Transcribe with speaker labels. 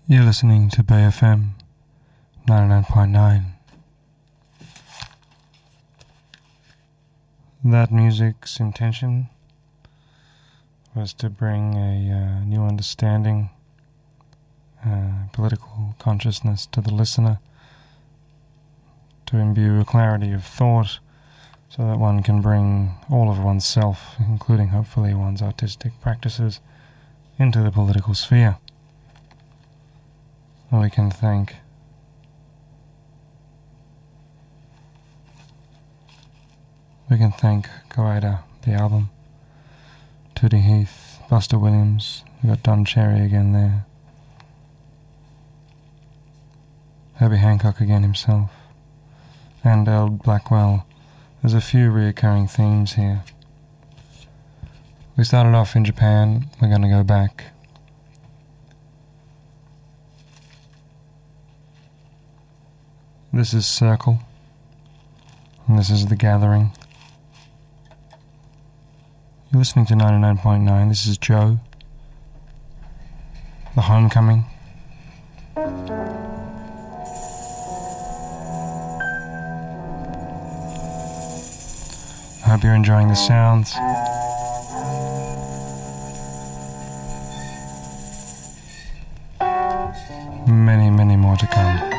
Speaker 1: You're listening to Bay FM 99.9. That music's intention was to bring a new understanding, political consciousness to the listener, to imbue a clarity of thought so that one can bring all of oneself, including hopefully one's artistic practices, into the political sphere. We can thank Goida, the album, Tootie Heath, Buster Williams, we got Don Cherry again there, Herbie Hancock again himself, and Eld Blackwell. There's a few reoccurring themes here. We started off in Japan, we're going to go back. This is Circle, and this is The Gathering. You're listening to 99.9, this is Joe, The Homecoming. I hope you're enjoying the sounds. Many, many more to come.